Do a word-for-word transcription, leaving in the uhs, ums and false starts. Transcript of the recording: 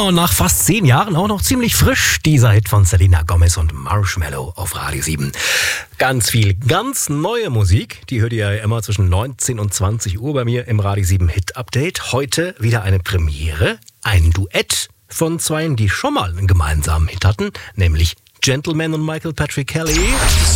und nach fast zehn Jahren auch noch ziemlich frisch, dieser Hit von Selena Gomez und Marshmello auf Radio sieben. Ganz viel, ganz neue Musik, die hört ihr ja immer zwischen neunzehn und zwanzig Uhr bei mir im Radio sieben Hit Update. Heute wieder eine Premiere, ein Duett von zweien, die schon mal einen gemeinsamen Hit hatten, nämlich Gentleman und Michael Patrick Kelly.